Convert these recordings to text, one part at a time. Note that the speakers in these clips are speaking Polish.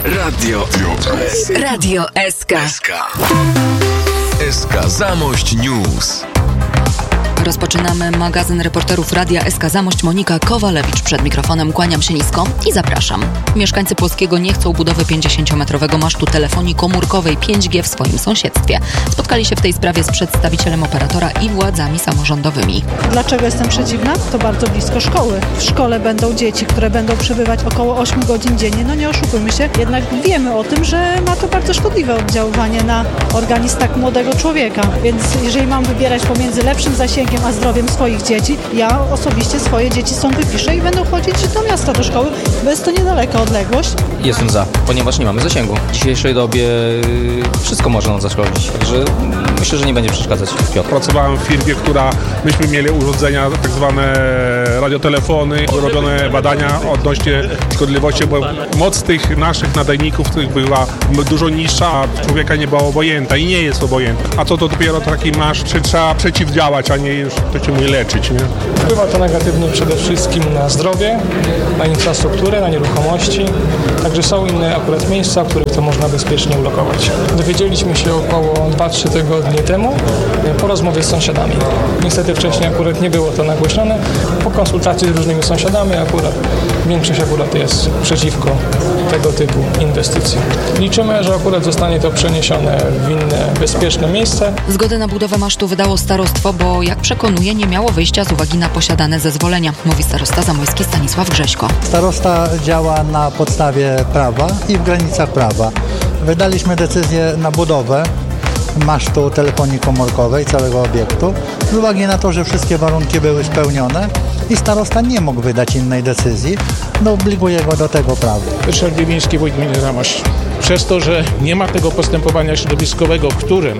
Radio SK. SK Zamość News. Rozpoczynamy magazyn reporterów Radia SK Zamość. Monika Kowalewicz przed mikrofonem. Kłaniam się nisko i zapraszam. Mieszkańcy Płockiego nie chcą budowy 50-metrowego masztu telefonii komórkowej 5G w swoim sąsiedztwie. Spotkali się w tej sprawie z przedstawicielem operatora i władzami samorządowymi. Dlaczego jestem przeciwna? To bardzo blisko szkoły. W szkole będą dzieci, które będą przebywać około 8 godzin dziennie. No nie oszukujmy się, jednak wiemy o tym, że ma to bardzo szkodliwe oddziaływanie na organizm tak młodego człowieka. Więc jeżeli mam wybierać pomiędzy lepszym zasięgiem a zdrowiem swoich dzieci, ja osobiście swoje dzieci stąd wypiszę i będą chodzić do miasta, do szkoły, bo jest to niedaleka odległość. Jestem za, ponieważ nie mamy zasięgu. W dzisiejszej dobie wszystko może nam zaszkodzić, także myślę, że nie będzie przeszkadzać. Piotr. Pracowałem w firmie, myśmy mieli urządzenia, tak zwane radiotelefony, robione badania odnośnie szkodliwości, bo moc tych naszych nadajników była dużo niższa, a człowieka nie była obojętna i nie jest obojętna. A co to dopiero taki masz, czy trzeba przeciwdziałać, a nie już to się mówi leczyć, nie? Wpływa to negatywnie przede wszystkim na zdrowie, na infrastrukturę, na nieruchomości. Także są inne akurat miejsca, w których to można bezpiecznie ulokować. Dowiedzieliśmy się około 2-3 tygodnie temu po rozmowie z sąsiadami. Niestety wcześniej akurat nie było to nagłośnione. Po konsultacji z różnymi sąsiadami większość jest przeciwko tego typu inwestycji. Liczymy, że akurat zostanie to przeniesione w inne, bezpieczne miejsce. Zgodę na budowę masztu wydało starostwo, bo jak przekonuje, nie miało wyjścia z uwagi na posiadane zezwolenia, mówi starosta zamojski Stanisław Grześko. Starosta działa na podstawie prawa i w granicach prawa. Wydaliśmy decyzję na budowę masztu telefonii komórkowej całego obiektu z uwagi na to, że wszystkie warunki były spełnione i starosta nie mógł wydać innej decyzji, obliguje go do tego prawo. Ryszard Biewiński, wójt gminy Zamość. Przez to, że nie ma tego postępowania środowiskowego, w którym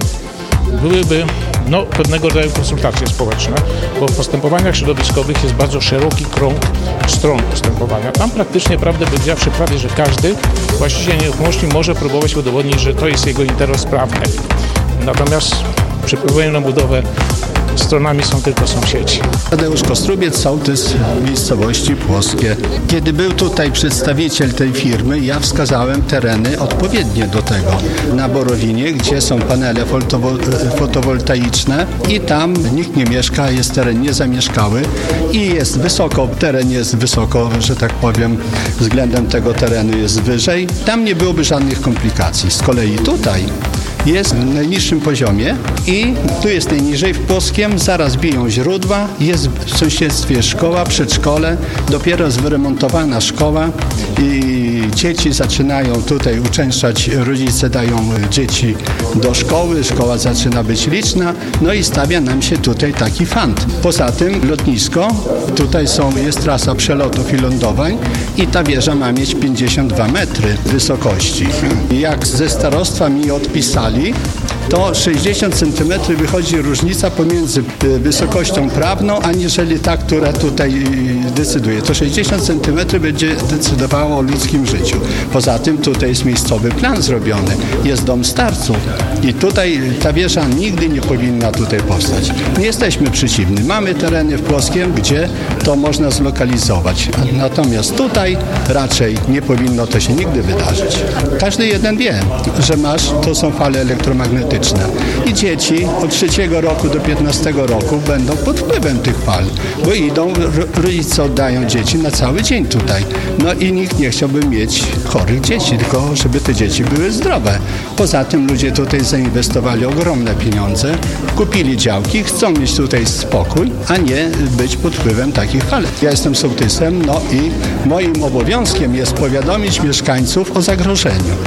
byłyby pewnego rodzaju konsultacje społeczne, bo w postępowaniach środowiskowych jest bardzo szeroki krąg stron postępowania. Tam praktycznie, prawdę powiedziawszy, prawie że każdy właściciel nieruchomości może próbować udowodnić, że to jest jego interes prawny. Natomiast przy próbowaniu na budowę stronami są tylko sąsiedzi. Tadeusz Kostrubiec, sołtys miejscowości Płockie. Kiedy był tutaj przedstawiciel tej firmy, ja wskazałem tereny odpowiednie do tego. Na Borowinie, gdzie są panele fotowoltaiczne i tam nikt nie mieszka, jest teren niezamieszkały i jest wysoko, teren jest wysoko, że tak powiem, względem tego terenu jest wyżej. Tam nie byłoby żadnych komplikacji. Z kolei tutaj jest w najniższym poziomie i tu jest najniżej w Płockiem, zaraz biją źródła, jest w sąsiedztwie szkoła, przedszkole, dopiero jest wyremontowana szkoła i dzieci zaczynają tutaj uczęszczać, rodzice dają dzieci do szkoły, szkoła zaczyna być liczna, i stawia nam się tutaj taki fant. Poza tym lotnisko, tutaj jest trasa przelotów i lądowań i ta wieża ma mieć 52 metry wysokości. Jak ze starostwa mi odpisali, to 60 cm wychodzi różnica pomiędzy wysokością prawną, aniżeli ta, która tutaj decyduje. To 60 cm będzie decydowało o ludzkim życiu. Poza tym tutaj jest miejscowy plan zrobiony. Jest dom starców i tutaj ta wieża nigdy nie powinna tutaj powstać. Nie jesteśmy przeciwni. Mamy tereny w Płockiem, gdzie to można zlokalizować. Natomiast tutaj raczej nie powinno to się nigdy wydarzyć. Każdy jeden wie, że to są fale elektromagnetyczne. I dzieci od 3 roku do 15 roku będą pod wpływem tych fal, bo rodzice oddają dzieci na cały dzień tutaj. I nikt nie chciałby mieć chorych dzieci, tylko żeby te dzieci były zdrowe. Poza tym ludzie tutaj zainwestowali ogromne pieniądze, kupili działki, chcą mieć tutaj spokój, a nie być pod wpływem takich fal. Ja jestem sołtysem, i moim obowiązkiem jest powiadomić mieszkańców o zagrożeniu.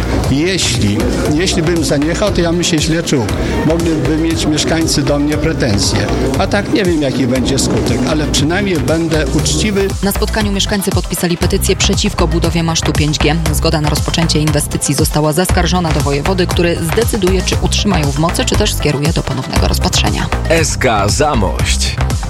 Jeśli bym zaniechał, to ja bym się źle czuł. Mogliby mieć mieszkańcy do mnie pretensje. A tak nie wiem, jaki będzie skutek, ale przynajmniej będę uczciwy. Na spotkaniu mieszkańcy podpisali petycję przeciwko budowie masztu 5G. Zgoda na rozpoczęcie inwestycji została zaskarżona do wojewody, który zdecyduje, czy utrzyma ją w mocy, czy też skieruje do ponownego rozpatrzenia. SK Zamość.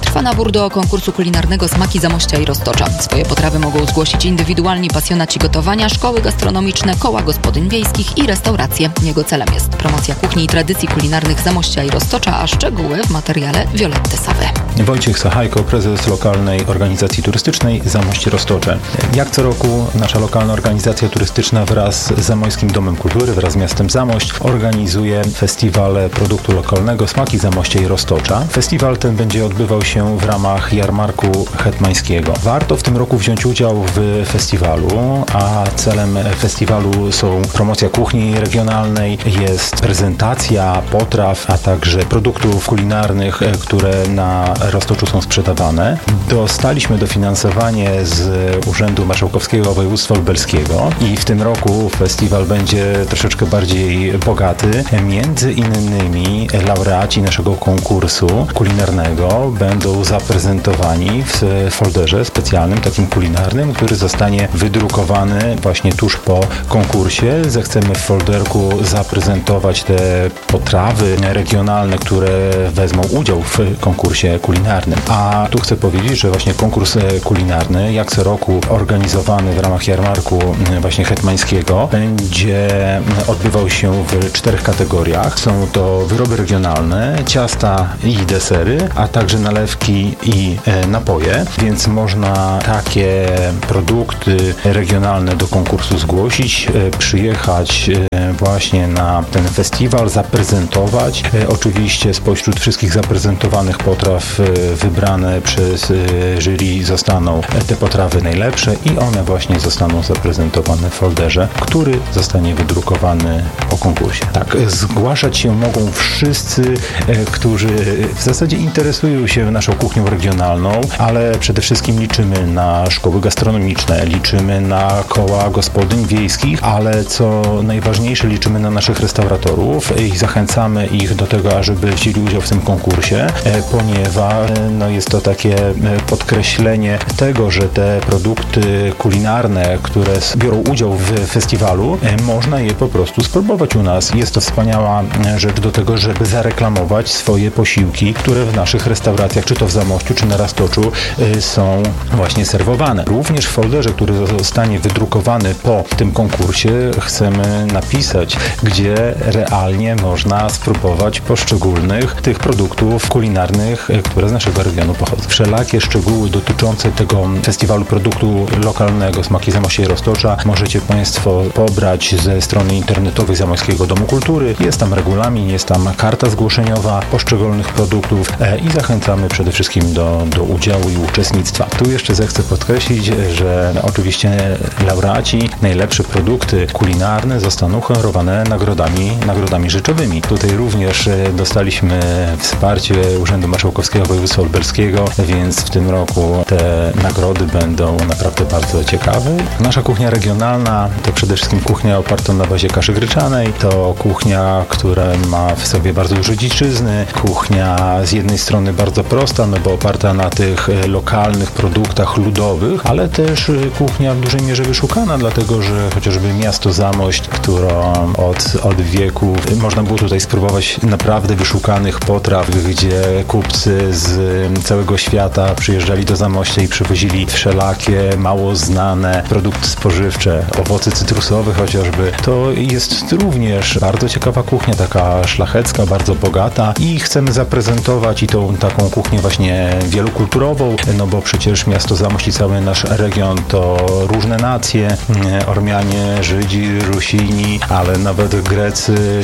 Trwa nabór do konkursu kulinarnego Smaki Zamościa i Roztocza. Swoje potrawy mogą zgłosić indywidualni pasjonaci gotowania, szkoły gastronomiczne, koła gospodyń wiejskich i restauracje. Jego celem jest promocja kuchni i tradycji kulinarnych Zamościa i Roztocza, a szczegóły w materiale Violetty Sawy. Wojciech Sachajko, prezes lokalnej organizacji turystycznej Zamość Roztocze. Jak co roku nasza lokalna organizacja turystyczna wraz z Zamojskim Domem Kultury, wraz z miastem Zamość organizuje festiwal produktu lokalnego Smaki Zamościa i Roztocza. Festiwal ten będzie odbywał się w ramach jarmarku hetmańskiego. Warto w tym roku wziąć udział w festiwalu, a celem festiwalu są promocja kuchni regionalnej, jest prezentacja potraw, a także produktów kulinarnych, które na Roztoczu są sprzedawane. Dostaliśmy dofinansowanie z Urzędu Marszałkowskiego Województwa Lubelskiego i w tym roku festiwal będzie troszeczkę bardziej bogaty. Między innymi laureaci naszego konkursu kulinarnego będą zaprezentowani w folderze specjalnym, takim kulinarnym, który zostanie wydrukowany właśnie tuż po konkursie. Zechcemy w folderku zaprezentować te potrawy regionalne, które wezmą udział w konkursie kulinarnym. A tu chcę powiedzieć, że właśnie konkurs kulinarny, jak co roku organizowany w ramach jarmarku właśnie hetmańskiego, będzie odbywał się w 4 kategoriach. Są to wyroby regionalne, ciasta i desery, a także nalewki i napoje, więc można takie produkty regionalne do konkursu zgłosić, przyjechać właśnie na ten festiwal, zaprezentować. Oczywiście spośród wszystkich zaprezentowanych potraw wybrane przez jury zostaną te potrawy najlepsze i one właśnie zostaną zaprezentowane w folderze, który zostanie wydrukowany po konkursie. Tak, zgłaszać się mogą wszyscy, którzy w zasadzie interesują się naszą kuchnią regionalną, ale przede wszystkim liczymy na szkoły gastronomiczne, liczymy na koła gospodyń wiejskich, ale co najważniejsze, liczymy na naszych restauratorów i zachęcamy ich do tego, ażeby wzięli udział w tym konkursie, ponieważ jest to takie podkreślenie tego, że te produkty kulinarne, które biorą udział w festiwalu, można je po prostu spróbować u nas. Jest to wspaniała rzecz do tego, żeby zareklamować swoje posiłki, które w naszych restauracjach, czy to w Zamościu, czy na Roztoczu są właśnie serwowane. Również w folderze, który zostanie wydrukowany po tym konkursie, chcemy napisać, gdzie realnie można spróbować poszczególnych tych produktów kulinarnych, które z naszego regionu pochodzą. Wszelakie szczegóły dotyczące tego festiwalu produktu lokalnego Smaki Zamościa i Roztocza możecie Państwo pobrać ze strony internetowej Zamojskiego Domu Kultury. Jest tam regulamin, jest tam karta zgłoszeniowa poszczególnych produktów i zachęcamy przede wszystkim do udziału i uczestnictwa. Tu jeszcze zechcę podkreślić, że oczywiście laureaci, najlepsze produkty kulinarne zostaną honorowane nagrodami rzeczowymi. Tutaj również dostaliśmy wsparcie Urzędu Marszałkowskiego Województwa Lubelskiego, więc w tym roku te nagrody będą naprawdę bardzo ciekawe. Nasza kuchnia regionalna to przede wszystkim kuchnia oparta na bazie kaszy gryczanej. To kuchnia, która ma w sobie bardzo dużo dziczyzny. Kuchnia z jednej strony bardzo prosta, bo oparta na tych lokalnych produktach ludowych, ale też kuchnia w dużej mierze wyszukana, dlatego że chociażby miasto Zamość, którą od wieków można było tutaj spróbować naprawdę wyszukanych potraw, gdzie kupcy z całego świata przyjeżdżali do Zamościa i przywozili wszelakie mało znane produkty spożywcze, owoce cytrusowe chociażby. To jest również bardzo ciekawa kuchnia, taka szlachecka, bardzo bogata i chcemy zaprezentować i tą taką kuchnię właśnie wielokulturową, bo przecież miasto Zamość i cały nasz region to różne nacje, Ormianie, Żydzi, Rusini, ale nawet Grecy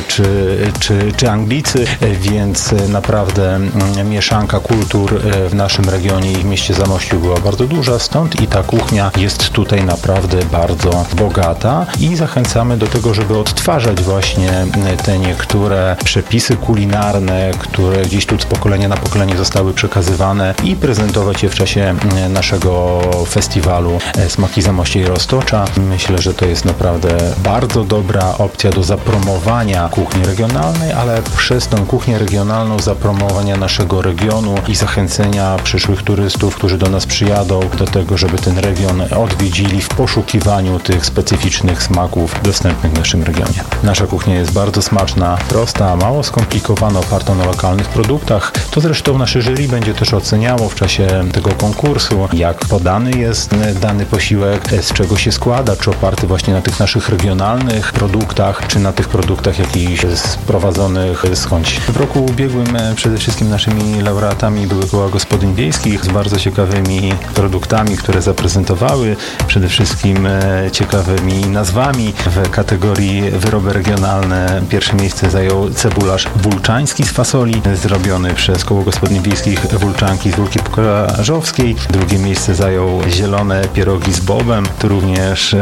czy Anglicy, więc naprawdę mieszanka kultur w naszym regionie i w mieście Zamościu była bardzo duża, stąd i ta kuchnia jest tutaj naprawdę bardzo bogata i zachęcamy do tego, żeby odtwarzać właśnie te niektóre przepisy kulinarne, które gdzieś tu z pokolenia na pokolenie zostały przekazywane i prezentować je w czasie naszego festiwalu Smaki Zamościa i Roztocza. Myślę, że to jest naprawdę bardzo dobra opcja do zapromowania kuchni regionalnej, ale przez tą kuchnię regionalną zapromowania naszego regionu i zachęcenia przyszłych turystów, którzy do nas przyjadą, do tego, żeby ten region odwiedzili w poszukiwaniu tych specyficznych smaków dostępnych w naszym regionie. Nasza kuchnia jest bardzo smaczna, prosta, mało skomplikowana, oparta na lokalnych produktach. To zresztą nasze jury będzie też oceniało w czasie tego konkursu, jak podany jest dany posiłek, z czego się składa, czy oparty właśnie na tych naszych regionalnych produktach, czy na tych produktach jakichś sprowadzonych skądś. W roku ubiegłym przede wszystkim naszymi laureatami były koła gospodyń wiejskich z bardzo ciekawymi produktami, które zaprezentowały, przede wszystkim ciekawymi nazwami. W kategorii wyroby regionalne pierwsze miejsce zajął cebularz wulczański z fasoli, zrobiony przez koło gospodyń wiejskich Wulczanki z Wólki Pokażowskiej. Drugie miejsce zajął zielone pierogi z bobem, tu również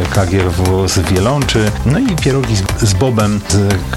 KGW z Wielączy. No i pierogi z bobem z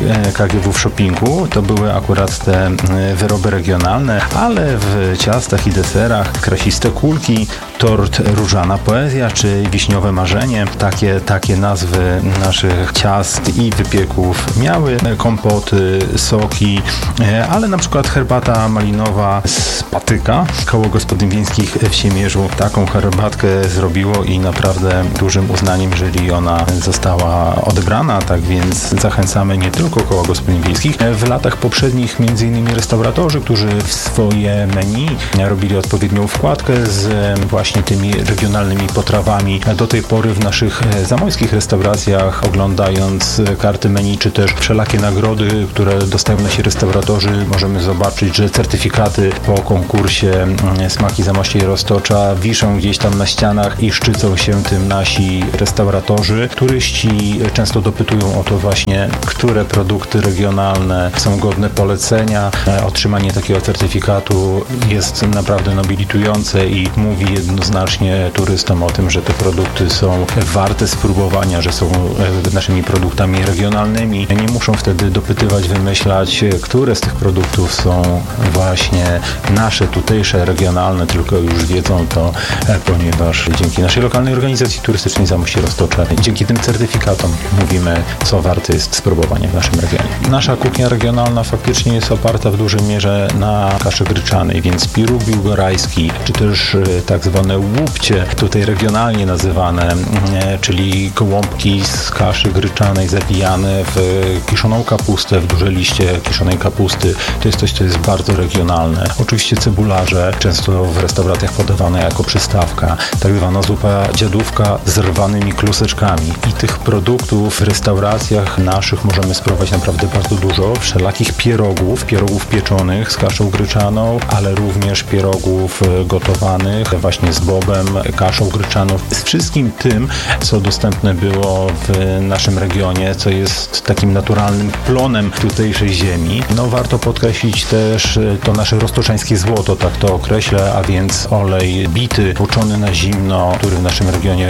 KGW w Shoppingu. To były akurat te wyroby regionalne, ale w ciastach i deserach krasiste kulki, tort różana poezja czy wiśniowe marzenie. Takie nazwy naszych ciast i wypieków miały. Kompoty, soki, ale na przykład herbata malinowa z patyka. Koło gospodyń wiejskich w Siemierzu taką herbatkę zrobiło i naprawdę dużym uznaniem jury ona została odebrana, tak więc zachęcamy nie tylko koła gospodyń wiejskich. W latach poprzednich m.in. restauratorzy, którzy w swoje menu robili odpowiednią wkładkę z właśnie tymi regionalnymi potrawami. Do tej pory w naszych zamojskich restauracjach, oglądając karty menu, czy też wszelakie nagrody, które dostają nasi restauratorzy, możemy zobaczyć, że certyfikaty po konkursie Smaki Zamościa i Roztocza wiszą gdzieś tam na ścianach i szczycą się tym nasi restauratorzy. Turyści często dopytują o to właśnie, które produkty regionalne są godne polecenia. Otrzymanie takiego certyfikatu jest naprawdę nobilitujące i mówi jednoznacznie turystom o tym, że te produkty są warte spróbowania, że są naszymi produktami regionalnymi. Nie muszą wtedy dopytywać, wymyślać, które z tych produktów są właśnie nasze, tutejsze, regionalne, tylko już wiedzą to, ponieważ dzięki naszej lokalnej organizacji turystycznej Zamość i Roztocze, dzięki tym certyfikatom mówimy, co warte jest spróbowania w naszym regionie. Nasza kuchnia regionalna faktycznie jest oparta w dużej mierze na kaszy gryczanej, więc piruk biłgorajski, czy też tak zwane łupcie, tutaj regionalnie nazywane, czyli gołąbki z kaszy gryczanej zawijane w kiszoną kapustę, w duże liście kiszonej kapusty. To jest coś, co jest bardzo regionalne. Oczywiście cebularze, często w restauracjach podawane jako przystawka, tak zwana zupa dziadówka z rwanymi kluseczkami. I tych produktów w restauracjach naszych możemy spróbować naprawdę bardzo dużo. Wszelakich pierogów pieczonych z kaszą gryczaną, ale również pierogów gotowanych właśnie z bobem, kaszą gryczaną. Z wszystkim tym, co dostępne było w naszym regionie, co jest takim naturalnym plonem tutejszej ziemi. No warto podkreślić też to nasze roztoczańskie złoto, tak to określę, a więc olej bity, tłoczony na zimno, który w naszym regionie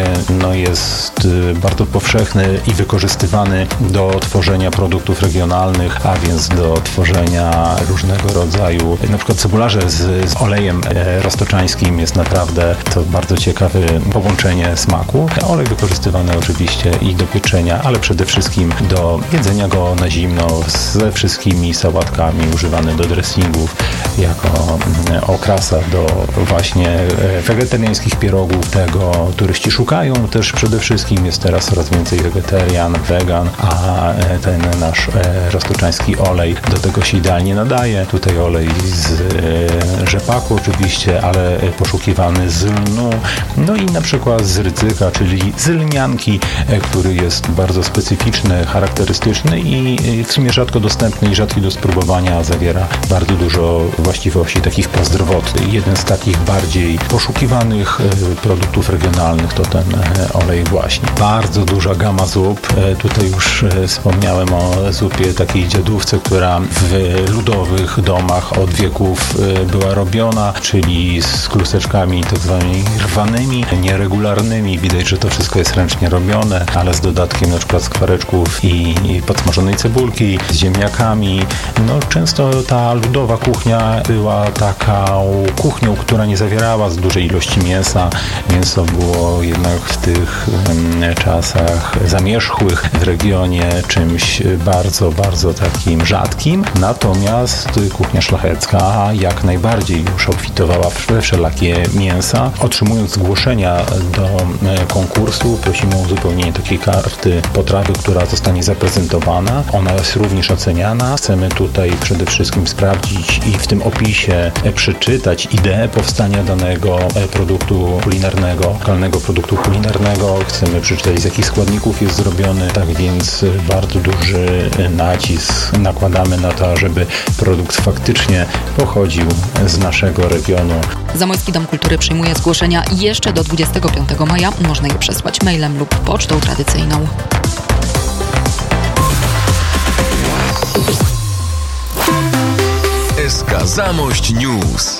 jest bardzo powszechny i wykorzystywany do tworzenia produktów regionalnych, a więc do tworzenia różnego rodzaju, na przykład cebularze z olejem roztoczańskim jest naprawdę to bardzo ciekawe połączenie smaku. Olej wykorzystywany oczywiście i do pieczenia, ale przede wszystkim do jedzenia go na zimno ze wszystkimi sałatkami, używany do dressingów jako okrasa do właśnie wegetariańskich pierogów. Tego turyści szukają też przede wszystkim. Jest teraz coraz więcej wegetarian, wegan, a ten nasz roztoczański olej do tego się idealnie nadaje. Tutaj olej z rzepaku oczywiście, ale poszukiwany z lnu, no i na przykład z rydzyka, czyli z lnianki, który jest bardzo specyficzny, charakterystyczny i w sumie rzadko dostępny i rzadki do spróbowania, zawiera bardzo dużo właściwości takich prozdrowotnych. Jeden z takich bardziej poszukiwanych produktów regionalnych to ten olej właśnie. Bardzo duża gama zup. Tutaj już wspomniałem o zupie takiej dziadówce, która w ludowych domach od wieków była robiona, czyli z kluseczkami tak zwanymi rwanymi, nieregularnymi. Widać, że to wszystko jest ręcznie robione, ale z dodatkiem na przykład skwareczków i podsmażonej cebulki, z ziemniakami. No często ta ludowa kuchnia była taką kuchnią, która nie zawierała z dużej ilości mięsa. Mięso było jednak w tych czasach zamierzchłych w regionie czymś bardzo, bardzo takim rzadkim. Natomiast kuchnia szlachecka jak najbardziej już obfitowała we wszelakie mięsa. marca. Otrzymując zgłoszenia do konkursu, prosimy o uzupełnienie takiej karty potrawy, która zostanie zaprezentowana. Ona jest również oceniana. Chcemy tutaj przede wszystkim sprawdzić i w tym opisie przeczytać ideę powstania danego produktu kulinarnego, lokalnego produktu kulinarnego. Chcemy przeczytać, z jakich składników jest zrobiony. Tak więc bardzo duży nacisk nakładamy na to, żeby produkt faktycznie pochodził z naszego regionu. Zamojski Dom Kultury przyjmuje zgłoszenia jeszcze do 25 maja. Można je przesłać mailem lub pocztą tradycyjną. SK Zamość News.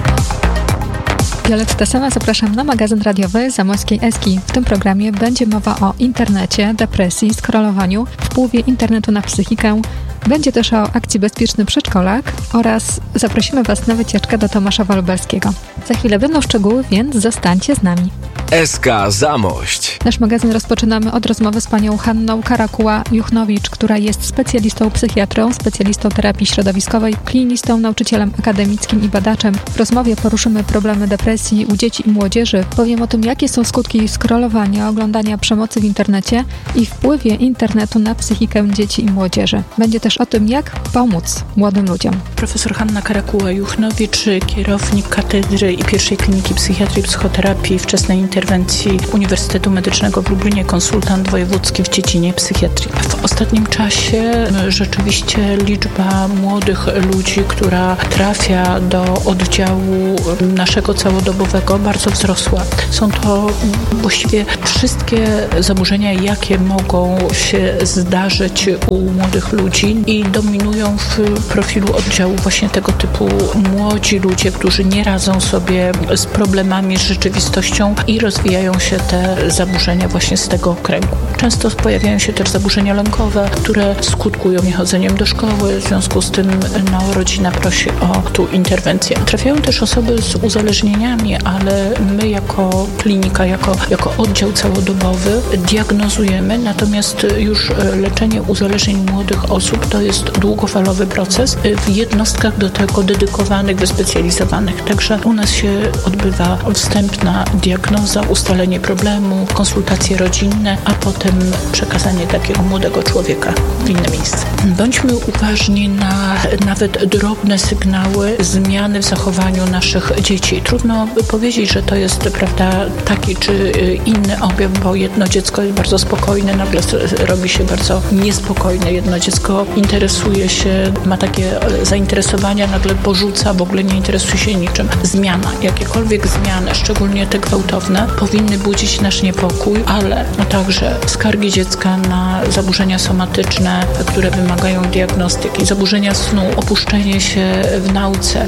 Violetta Sama, zapraszam na magazyn radiowy Zamojskiej Eski. W tym programie będzie mowa o internecie, depresji, scrollowaniu, wpływie internetu na psychikę. Będzie też o akcji Bezpieczny Przedszkolak oraz zaprosimy Was na wycieczkę do Tomasza Wolberskiego. Za chwilę będą szczegóły, więc zostańcie z nami. SK Zamość. Nasz magazyn rozpoczynamy od rozmowy z panią Hanną Karakuła-Juchnowicz, która jest specjalistą psychiatrą, specjalistą terapii środowiskowej, klinistą, nauczycielem akademickim i badaczem. W rozmowie poruszymy problemy depresji u dzieci i młodzieży. Powiem o tym, jakie są skutki scrollowania, oglądania przemocy w internecie i wpływie internetu na psychikę dzieci i młodzieży. Będzie też o tym, jak pomóc młodym ludziom. Profesor Hanna Karakuła-Juchnowicz, kierownik Katedry i Pierwszej Kliniki Psychiatrii i Psychoterapii Wczesnej Interwencji Uniwersytetu Medycznego w Lublinie, konsultant wojewódzki w dziedzinie psychiatrii. W ostatnim czasie rzeczywiście liczba młodych ludzi, która trafia do oddziału naszego całodobowego, bardzo wzrosła. Są to właściwie wszystkie zaburzenia, jakie mogą się zdarzyć u młodych ludzi i dominują w profilu oddziału właśnie tego typu młodzi ludzie, którzy nie radzą sobie z problemami, z rzeczywistością i rozwijają się te zaburzenia właśnie z tego kręgu. Często pojawiają się też zaburzenia lękowe, które skutkują niechodzeniem do szkoły, w związku z tym rodzina prosi o tu interwencję. Trafiają też osoby z uzależnieniami, ale my jako klinika, jako oddział całodobowy diagnozujemy, natomiast już leczenie uzależnień młodych osób to jest długofalowy proces w jednostkach do tego dedykowanych, wyspecjalizowanych. Także u nas się odbywa wstępna diagnoza, ustalenie problemu, konsultacje rodzinne, a potem przekazanie takiego młodego człowieka w inne miejsce. Bądźmy uważni na nawet drobne sygnały zmiany w zachowaniu naszych dzieci. Trudno powiedzieć, że to jest, prawda, taki czy inny objaw, bo jedno dziecko jest bardzo spokojne, nagle robi się bardzo niespokojne. Jedno dziecko interesuje się, ma takie zainteresowania, nagle porzuca, w ogóle nie interesuje się niczym. Zmiana, jakiekolwiek zmiany, szczególnie te gwałtowne, powinny budzić nasz niepokój, ale także skargi dziecka na zaburzenia somatyczne, które wymagają diagnostyki, zaburzenia snu, opuszczenie się w nauce,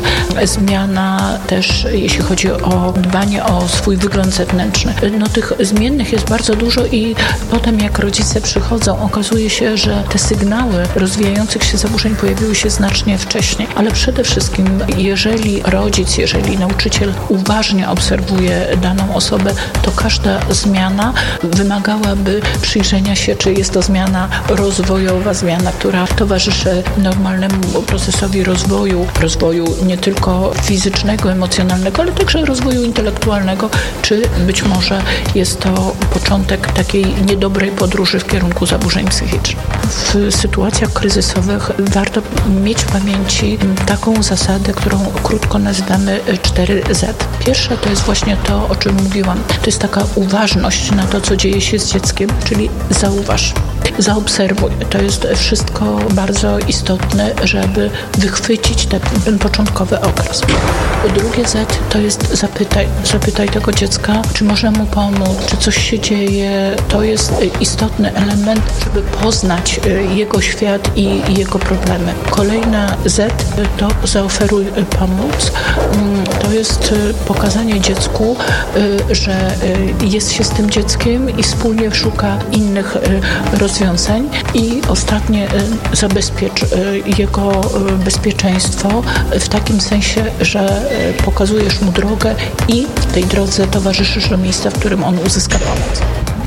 zmiana też, jeśli chodzi o dbanie o swój wygląd zewnętrzny. Tych zmiennych jest bardzo dużo i potem jak rodzice przychodzą, okazuje się, że te sygnały rozwijających się zaburzeń pojawiły się znacznie wcześniej. Ale przede wszystkim, jeżeli rodzic, jeżeli nauczyciel uważnie obserwuje daną osobę, to każda zmiana wymagałaby przyjrzenia się, czy jest to zmiana rozwojowa, zmiana, która towarzyszy normalnemu procesowi rozwoju nie tylko fizycznego, emocjonalnego, ale także rozwoju intelektualnego, czy być może jest to początek takiej niedobrej podróży w kierunku zaburzeń psychicznych. W sytuacjach kryzysowych warto mieć w pamięci taką zasadę, którą krótko nazywamy 4Z. Pierwsze to jest właśnie to, o czym mówiłam. To jest taka uważność na to, co dzieje się z dzieckiem, czyli zauważ, zaobserwuj. To jest wszystko bardzo istotne, żeby wychwycić ten początkowy okres. Drugie Z to jest zapytaj. Zapytaj tego dziecka, czy można mu pomóc, czy coś się dzieje. To jest istotny element, żeby poznać jego świat i jego problemy. Kolejna Z to zaoferuj pomoc. To jest pokazanie dziecku, że jest się z tym dzieckiem i wspólnie szuka innych rozwiązań. I ostatnie, zabezpiecz jego bezpieczeństwo w takim sensie, że pokazujesz mu drogę i w tej drodze towarzyszysz do miejsca, w którym on uzyska pomoc.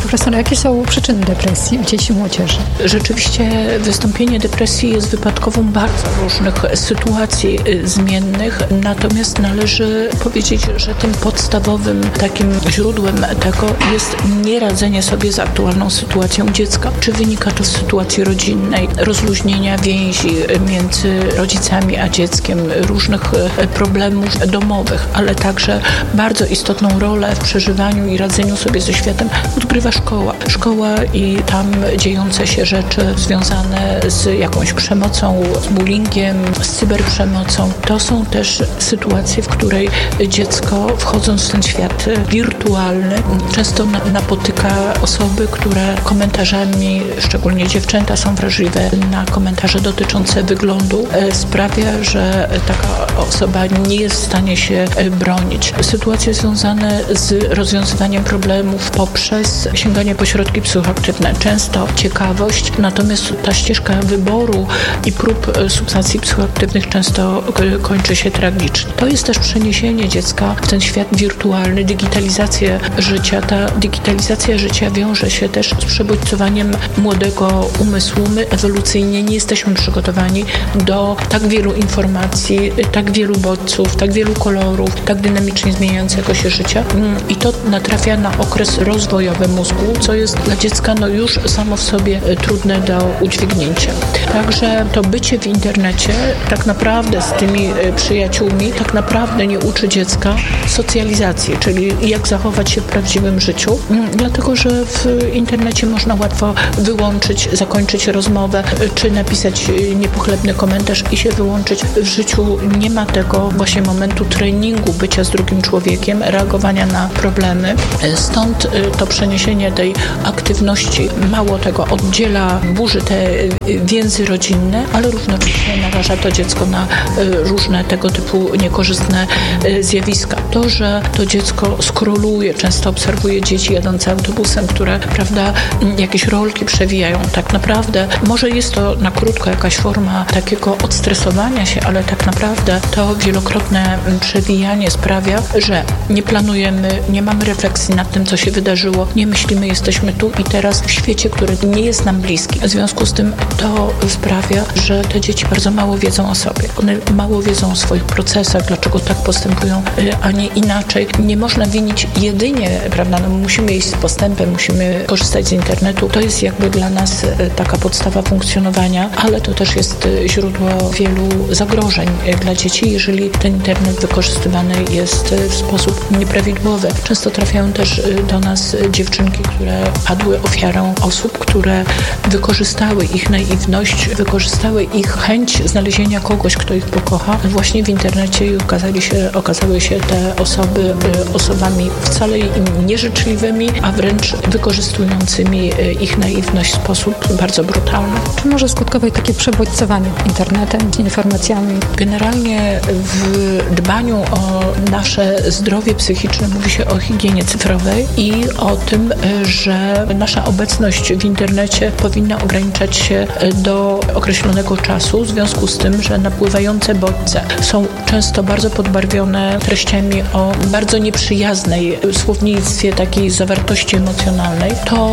profesor, jakie są przyczyny depresji u dzieci i młodzieży? Rzeczywiście wystąpienie depresji jest wypadkową bardzo różnych sytuacji zmiennych, natomiast należy powiedzieć, że tym podstawowym takim źródłem tego jest nieradzenie sobie z aktualną sytuacją dziecka. Czy wynika to z sytuacji rodzinnej, rozluźnienia więzi między rodzicami a dzieckiem, różnych problemów domowych, ale także bardzo istotną rolę w przeżywaniu i radzeniu sobie ze światem odgrywa szkoła. Szkoła i tam dziejące się rzeczy związane z jakąś przemocą, z bullyingiem, z cyberprzemocą. To są też sytuacje, w której dziecko, wchodząc w ten świat wirtualny, często napotyka osoby, które komentarzami, szczególnie dziewczęta, są wrażliwe na komentarze dotyczące wyglądu. Sprawia, że taka osoba nie jest w stanie się bronić. Sytuacje związane z rozwiązywaniem problemów poprzez sięganie po środki psychoaktywne. Często ciekawość, natomiast ta ścieżka wyboru i prób substancji psychoaktywnych często kończy się tragicznie. To jest też przeniesienie dziecka w ten świat wirtualny, digitalizację życia. Ta digitalizacja życia wiąże się też z przebodźcowaniem młodego umysłu. My ewolucyjnie nie jesteśmy przygotowani do tak wielu informacji, tak wielu bodźców, tak wielu kolorów, tak dynamicznie zmieniającego się życia i to natrafia na okres rozwojowy mózgu, co jest dla dziecka już samo w sobie trudne do udźwignięcia. Także to bycie w internecie tak naprawdę z tymi przyjaciółmi tak naprawdę nie uczy dziecka socjalizacji, czyli jak zachować się w prawdziwym życiu, dlatego że w internecie można łatwo wyłączyć, zakończyć rozmowę, czy napisać niepochlebny komentarz i się wyłączyć. W życiu nie ma tego właśnie momentu treningu bycia z drugim człowiekiem, reagowania na problemy. Stąd to przeniesienie tej aktywności, mało tego, oddziela, burzy te więzy rodzinne, ale równocześnie naraża to dziecko na różne tego typu niekorzystne zjawiska. To, że to dziecko skroluje, często obserwuje dzieci jadące autobusem, które, prawda, jakieś rolki przewijają. Tak naprawdę może jest to na krótko jakaś forma takiego odstresowania się, ale tak naprawdę to wielokrotne przewijanie sprawia, że nie planujemy, nie mamy refleksji nad tym, co się wydarzyło, nie myślimy, jesteśmy tu i teraz w świecie, który nie jest nam bliski. W związku z tym to sprawia, że te dzieci bardzo mało wiedzą o sobie. One mało wiedzą o swoich procesach, dlaczego tak postępują, a nie inaczej. Nie można winić jedynie, prawda, musimy iść z postępem, musimy korzystać z internetu. To jest jakby dla nas taka podstawa funkcjonowania, ale to też jest źródło wielu zagrożeń dla dzieci, jeżeli ten internet wykorzystywany jest w sposób nieprawidłowy. Często trafiają też do nas dziewczynki, które padły ofiarą osób, które wykorzystały ich naiwność, wykorzystały ich chęć znalezienia kogoś, kto ich pokocha właśnie w internecie i okazały się te osoby osobami wcale im nieżyczliwymi, a wręcz wykorzystującymi ich naiwność w sposób bardzo brutalny. Czy może skutkować takie przebodźcowanie internetem, informacjami? Generalnie w dbaniu o nasze zdrowie psychiczne mówi się o higienie cyfrowej i o tym, że nasza obecność w internecie powinna ograniczać się do określonego czasu, w związku z tym, że napływające bodźce są często bardzo podbarwione treściami o bardzo nieprzyjaznej słownictwie, takiej zawartości emocjonalnej.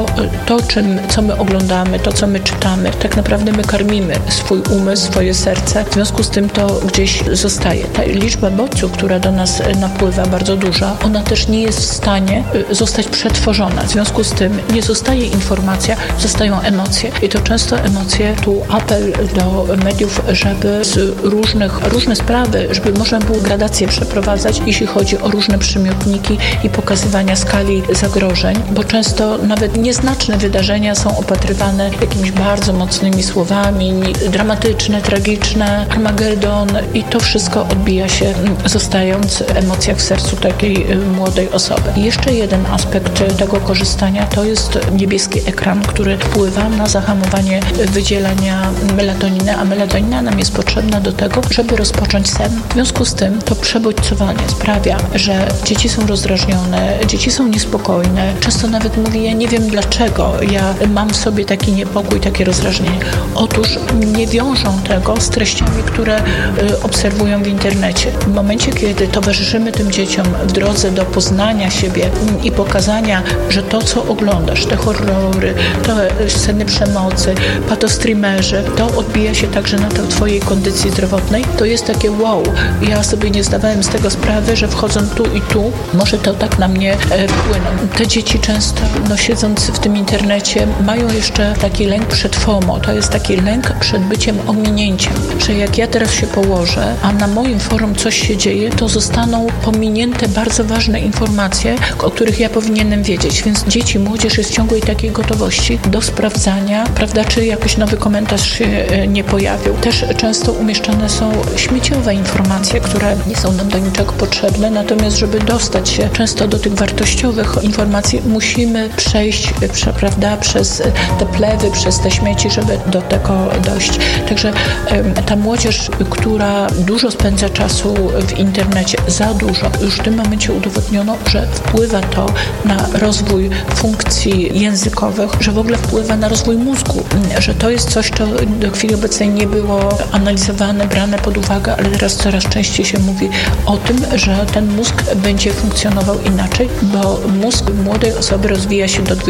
Co my oglądamy, to co my czytamy, tak naprawdę my karmimy swój umysł, swoje serce. W związku z tym to gdzieś zostaje. Ta liczba bodźców, która do nas napływa, bardzo duża, ona też nie jest w stanie zostać przetworzona. W związku z tym nie zostaje informacja, zostają emocje. I to często emocje, tu apel do mediów, żeby z różne sprawy, żeby można było gradację przeprowadzać, jeśli chodzi o różne przymiotniki i pokazywania skali zagrożeń, bo często nawet nieznaczne wydarzenia są opatrywane jakimiś bardzo mocnymi słowami, dramatyczne, tragiczne, Armagedon i to wszystko odbija się, zostając w emocjach w sercu takiej młodej osoby. I jeszcze jeden aspekt tego korzystania to jest niebieski ekran, który wpływa na zahamowanie wydzielania melatoniny, a melatonina nam jest potrzebna do tego, żeby rozpocząć sen. W związku z tym to przebodźcowanie sprawia, że dzieci są rozdrażnione, dzieci są niespokojne. Często nawet mówi, ja nie wiem dlaczego ja mam w sobie taki niepokój, takie rozdrażnienie. Otóż nie wiążą tego z treściami, które obserwują w internecie. W momencie, kiedy towarzyszymy tym dzieciom w drodze do poznania siebie i pokazania, że to, co oglądasz, te horrory, te sceny przemocy, patostreamerzy, to odbija się także na twojej kondycji zdrowotnej. To jest takie wow, ja sobie nie zdawałem z tego sprawy, że wchodząc tu i tu, może to tak na mnie wpłyną. Te dzieci często, siedząc w tym internecie, mają jeszcze taki lęk przed FOMO. To jest taki lęk przed byciem ominięciem, że jak ja teraz się położę, a na moim forum coś się dzieje, to zostaną pominięte bardzo ważne informacje, o których ja powinienem wiedzieć. Więc dzieci, młodzież jest w ciągłej takiej gotowości do sprawdzania, prawda, czy jakiś nowy komentarz się nie pojawił. Też często umieszczane są śmieciowe informacje, które nie są nam do niczego potrzebne, natomiast żeby dostać się często do tych wartościowych informacji, musimy przejść, prawda, przez te plewy, przez te śmieci, żeby do tego dojść. Także ta młodzież, która dużo spędza czasu w internecie, za dużo, już w tym momencie udowodniono, że wpływa to na rozwój funkcji językowych, że w ogóle wpływa na rozwój mózgu, że to jest coś, co do chwili obecnej nie było analizowane, brane pod uwagę, ale teraz coraz częściej się mówi o tym, że ten mózg będzie funkcjonował inaczej, bo mózg młodej osoby rozwija się do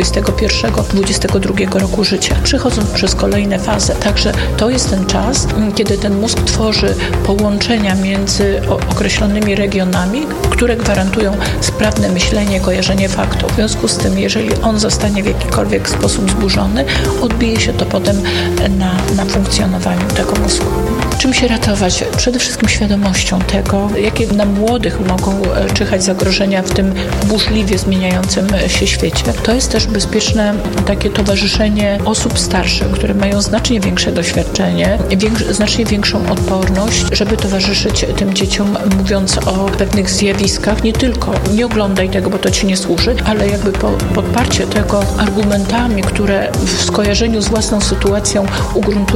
21-22 roku życia, przechodząc przez kolejne fazy. Także to jest ten czas, kiedy ten mózg tworzy połączenia między określonymi regionami, które gwarantują sprawne myślenie, kojarzenie faktów. W związku z tym, jeżeli on zostanie w jakikolwiek sposób zburzony, odbije się to potem na funkcjonowaniu tego mózgu. Czym się ratować? Przede wszystkim świadomością tego, jakie na młodych mogą czyhać zagrożenia w tym burzliwie zmieniającym się świecie. To jest też bezpieczne takie towarzyszenie osób starszych, które mają znacznie większe doświadczenie, znacznie większą odporność, żeby towarzyszyć tym dzieciom, mówiąc o pewnych zjawiskach. Nie tylko, nie oglądaj tego, bo to ci nie służy, ale jakby podparcie tego argumentami, które w skojarzeniu z własną sytuacją ugruntują